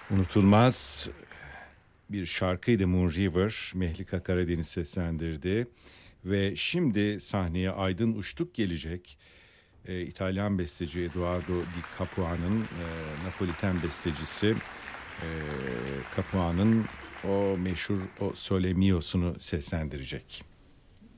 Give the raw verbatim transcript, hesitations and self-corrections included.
Unutulmaz bir şarkıydı Moon River. Mehlika Karadeniz seslendirdi. Ve şimdi sahneye Aydın Uçtuk gelecek. Ee, İtalyan besteci Eduardo Di Capua'nın e, Napoliten bestecisi e, Capua'nın o meşhur o Sole Mio'sunu seslendirecek.